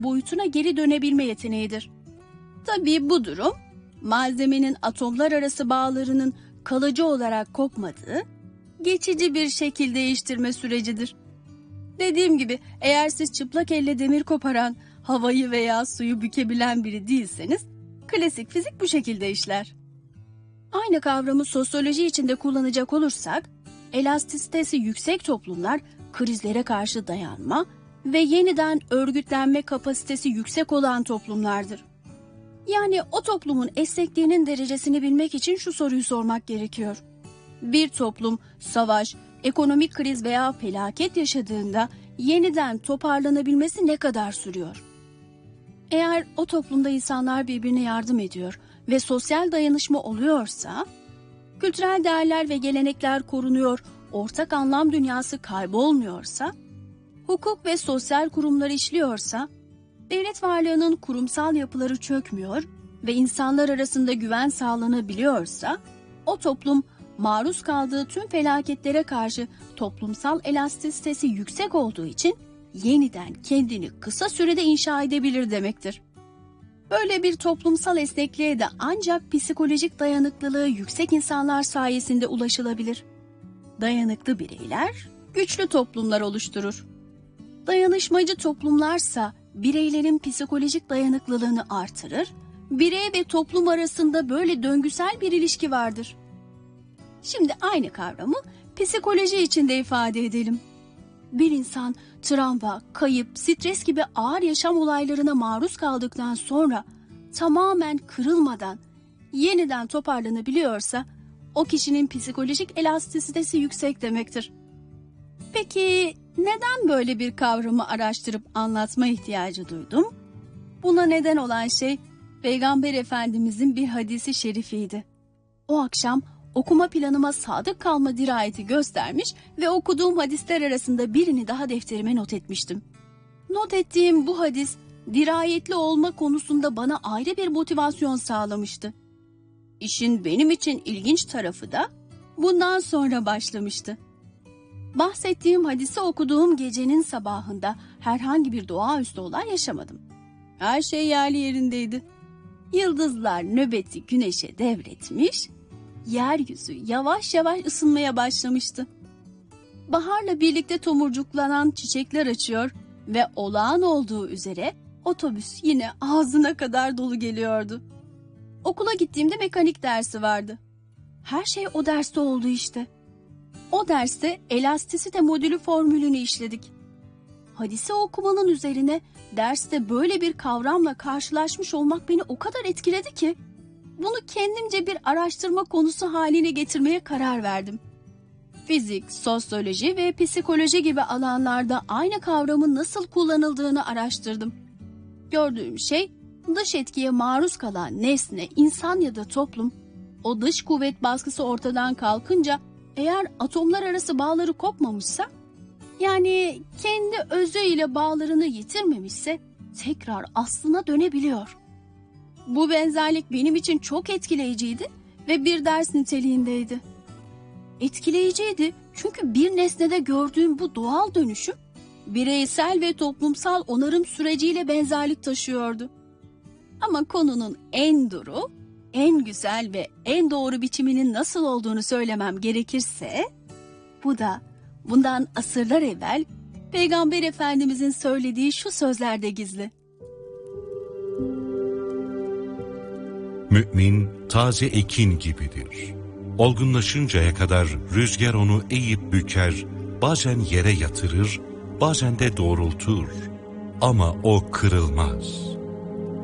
boyutuna geri dönebilme yeteneğidir. Tabii bu durum, malzemenin atomlar arası bağlarının kalıcı olarak kopmadığı, geçici bir şekil değiştirme sürecidir. Dediğim gibi, eğer siz çıplak elle demir koparan, havayı veya suyu bükebilen biri değilseniz, klasik fizik bu şekilde işler. Aynı kavramı sosyoloji içinde kullanacak olursak, elastisitesi yüksek toplumlar krizlere karşı dayanma ve yeniden örgütlenme kapasitesi yüksek olan toplumlardır. Yani o toplumun esnekliğinin derecesini bilmek için şu soruyu sormak gerekiyor. Bir toplum savaş, ekonomik kriz veya felaket yaşadığında yeniden toparlanabilmesi ne kadar sürüyor? Eğer o toplumda insanlar birbirine yardım ediyor ve sosyal dayanışma oluyorsa, kültürel değerler ve gelenekler korunuyor, ortak anlam dünyası kaybolmuyorsa, hukuk ve sosyal kurumlar işliyorsa, devlet varlığının kurumsal yapıları çökmüyor ve insanlar arasında güven sağlanabiliyorsa, o toplum maruz kaldığı tüm felaketlere karşı toplumsal elastisitesi yüksek olduğu için yeniden kendini kısa sürede inşa edebilir demektir. Böyle bir toplumsal esnekliğe de ancak psikolojik dayanıklılığı yüksek insanlar sayesinde ulaşılabilir. Dayanıklı bireyler güçlü toplumlar oluşturur. Dayanışmacı toplumlarsa bireylerin psikolojik dayanıklılığını artırır, birey ve toplum arasında böyle döngüsel bir ilişki vardır. Şimdi aynı kavramı psikoloji içinde ifade edelim. Bir insan travma, kayıp, stres gibi ağır yaşam olaylarına maruz kaldıktan sonra tamamen kırılmadan yeniden toparlanabiliyorsa o kişinin psikolojik elastisitesi yüksek demektir. Peki neden böyle bir kavramı araştırıp anlatma ihtiyacı duydum? Buna neden olan şey Peygamber Efendimizin bir hadisi şerifiydi. O akşam okuma planıma sadık kalma dirayeti göstermiş ve okuduğum hadisler arasında birini daha defterime not etmiştim. Not ettiğim bu hadis, dirayetli olma konusunda bana ayrı bir motivasyon sağlamıştı. İşin benim için ilginç tarafı da bundan sonra başlamıştı. Bahsettiğim hadisi okuduğum gecenin sabahında herhangi bir doğaüstü olay yaşamadım. Her şey yerli yerindeydi. Yıldızlar nöbeti güneşe devretmiş, yeryüzü yavaş yavaş ısınmaya başlamıştı. Baharla birlikte tomurcuklanan çiçekler açıyor ve olağan olduğu üzere otobüs yine ağzına kadar dolu geliyordu. Okula gittiğimde mekanik dersi vardı. Her şey o derste oldu işte. O derste elastisite modülü formülünü işledik. Hadisi okumanın üzerine derste böyle bir kavramla karşılaşmış olmak beni o kadar etkiledi ki, bunu kendimce bir araştırma konusu haline getirmeye karar verdim. Fizik, sosyoloji ve psikoloji gibi alanlarda aynı kavramın nasıl kullanıldığını araştırdım. Gördüğüm şey, dış etkiye maruz kalan nesne, insan ya da toplum, o dış kuvvet baskısı ortadan kalkınca eğer atomlar arası bağları kopmamışsa, yani kendi özüyle bağlarını yitirmemişse tekrar aslına dönebiliyor. Bu benzerlik benim için çok etkileyiciydi ve bir ders niteliğindeydi. Etkileyiciydi çünkü bir nesnede gördüğüm bu doğal dönüşüm bireysel ve toplumsal onarım süreciyle benzerlik taşıyordu. Ama konunun en duru, en güzel ve en doğru biçiminin nasıl olduğunu söylemem gerekirse, bu da bundan asırlar evvel Peygamber Efendimizin söylediği şu sözlerde gizli. Mümin taze ekin gibidir. Olgunlaşıncaya kadar rüzgar onu eğip büker, bazen yere yatırır, bazen de doğrultur. Ama o kırılmaz.